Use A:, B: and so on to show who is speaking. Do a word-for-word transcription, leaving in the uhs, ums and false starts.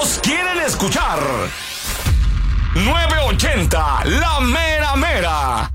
A: todos quieren escuchar. nueve ochenta, la mera mera.